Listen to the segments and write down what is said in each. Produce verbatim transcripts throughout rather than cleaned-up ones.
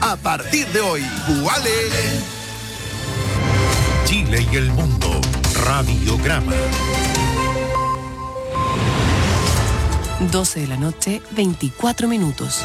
a partir de hoy. ¡Vuale! Chile y el mundo. Radiograma. doce de la noche, veinticuatro minutos.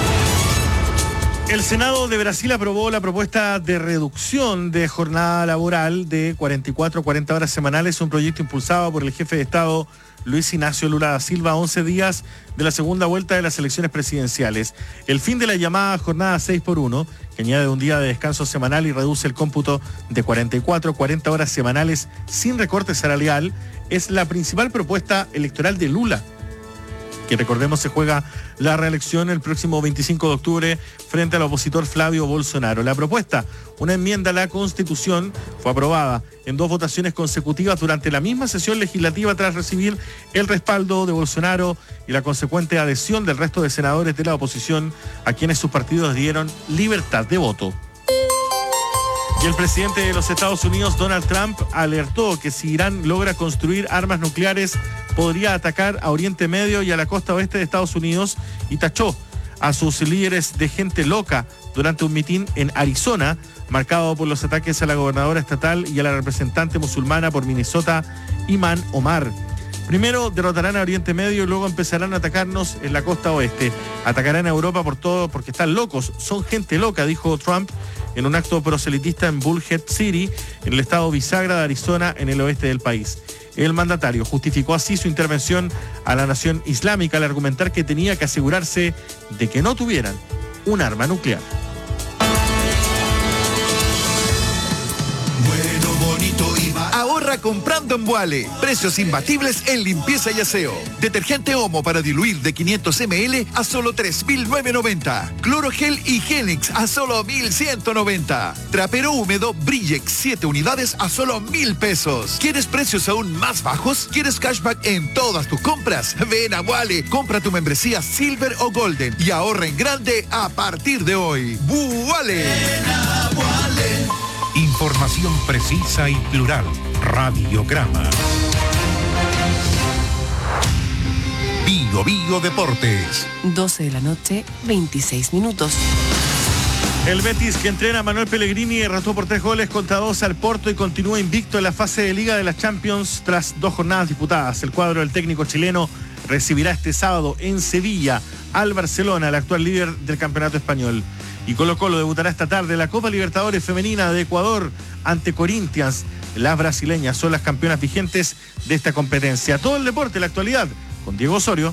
El Senado de Brasil aprobó la propuesta de reducción de jornada laboral de cuarenta y cuatro a cuarenta horas semanales, un proyecto impulsado por el jefe de Estado Luis Ignacio Lula da Silva, a once días de la segunda vuelta de las elecciones presidenciales. El fin de la llamada jornada seis por uno, que añade un día de descanso semanal y reduce el cómputo de cuarenta y cuatro a cuarenta horas semanales sin recorte salarial, es la principal propuesta electoral de Lula, que recordemos se juega la reelección el próximo veinticinco de octubre frente al opositor Flavio Bolsonaro. La propuesta, una enmienda a la Constitución, fue aprobada en dos votaciones consecutivas durante la misma sesión legislativa tras recibir el respaldo de Bolsonaro y la consecuente adhesión del resto de senadores de la oposición, a quienes sus partidos dieron libertad de voto. Y el presidente de los Estados Unidos, Donald Trump, alertó que si Irán logra construir armas nucleares, podría atacar a Oriente Medio y a la costa oeste de Estados Unidos, y tachó a sus líderes de gente loca durante un mitin en Arizona, marcado por los ataques a la gobernadora estatal y a la representante musulmana por Minnesota, Iman Omar. Primero derrotarán a Oriente Medio y luego empezarán a atacarnos en la costa oeste. Atacarán a Europa por todo porque están locos, son gente loca, dijo Trump en un acto proselitista en Bullhead City, en el estado bisagra de Arizona, en el oeste del país. El mandatario justificó así su intervención a la nación islámica al argumentar que tenía que asegurarse de que no tuvieran un arma nuclear. Ahorra comprando en Vuale. Precios imbatibles en limpieza y aseo. Detergente Omo para diluir de quinientos mililitros a solo tres mil novecientos noventa. Clorogel Higienix a solo mil ciento noventa. Trapero húmedo Brillex siete unidades a solo mil pesos. ¿Quieres precios aún más bajos? ¿Quieres cashback en todas tus compras? Ven a Vuale, compra tu membresía Silver o Golden y ahorra en grande a partir de hoy. ¡Vuale! Información precisa y plural. Radiograma. Bio Bio Deportes. doce de la noche, veintiséis minutos. El Betis, que entrena a Manuel Pellegrini, derrotó por tres goles contra dos al Porto y continúa invicto en la fase de Liga de la Champions tras dos jornadas disputadas. El cuadro del técnico chileno recibirá este sábado en Sevilla al Barcelona, el actual líder del campeonato español. Y Colo Colo debutará esta tarde en la Copa Libertadores Femenina de Ecuador ante Corinthians. Las brasileñas son las campeonas vigentes de esta competencia. Todo el deporte, la actualidad, con Diego Osorio.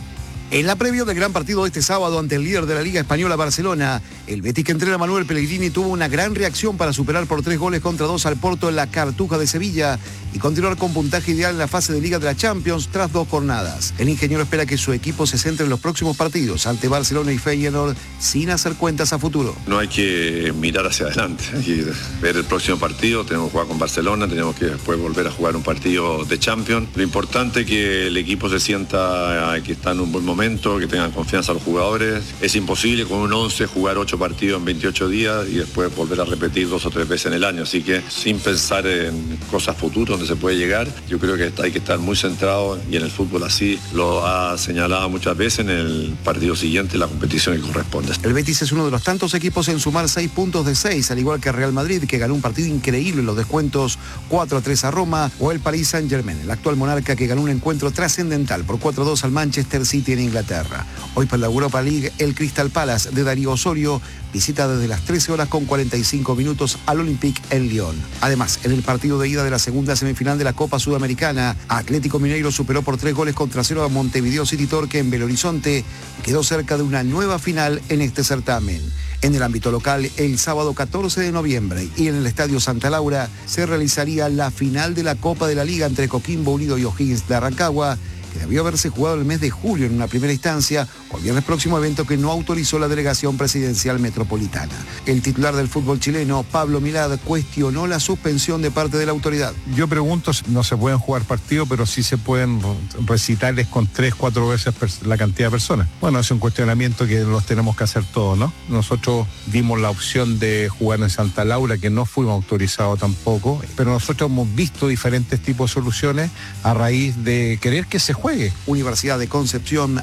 En la previa del gran partido de este sábado ante el líder de la Liga Española, Barcelona, el Betis, que entrena a Manuel Pellegrini, tuvo una gran reacción para superar por tres goles contra dos al Porto en la Cartuja de Sevilla y continuar con puntaje ideal en la fase de Liga de la Champions tras dos jornadas. El ingeniero espera que su equipo se centre en los próximos partidos ante Barcelona y Feyenoord sin hacer cuentas a futuro. No hay que mirar hacia adelante, hay que ver el próximo partido. Tenemos que jugar con Barcelona, tenemos que después volver a jugar un partido de Champions. Lo importante es que el equipo se sienta que está en un buen momento, que tengan confianza los jugadores. Es imposible con un once jugar ocho partidos en veintiocho días y después volver a repetir dos o tres veces en el año, así que sin pensar en cosas futuras donde se puede llegar, yo creo que hay que estar muy centrado, y en el fútbol así lo ha señalado muchas veces, en el partido siguiente la competición que corresponde. El Betis es uno de los tantos equipos en sumar seis puntos de seis, al igual que Real Madrid, que ganó un partido increíble en los descuentos cuatro a tres a Roma, o el Paris Saint-Germain, el actual monarca, que ganó un encuentro trascendental por cuatro a dos al Manchester City en Inglaterra. Hoy por la Europa League, el Crystal Palace de Darío Osorio visita desde las trece horas con cuarenta y cinco minutos al Olympique en Lyon. Además, en el partido de ida de la segunda semifinal de la Copa Sudamericana, Atlético Mineiro superó por tres goles contra cero a Montevideo City Torque en Belo Horizonte y quedó cerca de una nueva final en este certamen. En el ámbito local, el sábado catorce de noviembre y en el Estadio Santa Laura se realizaría la final de la Copa de la Liga entre Coquimbo Unido y O'Higgins de Rancagua, que debió haberse jugado el mes de julio en una primera instancia, o el viernes próximo, evento que no autorizó la delegación presidencial metropolitana. El titular del fútbol chileno, Pablo Milad, cuestionó la suspensión de parte de la autoridad. Yo pregunto, no se pueden jugar partidos, pero sí se pueden recitales con tres, cuatro veces la cantidad de personas. Bueno, es un cuestionamiento que los tenemos que hacer todos, ¿no? Nosotros dimos la opción de jugar en Santa Laura, que no fuimos autorizados tampoco, pero nosotros hemos visto diferentes tipos de soluciones a raíz de querer que se juegue. Universidad de Concepción,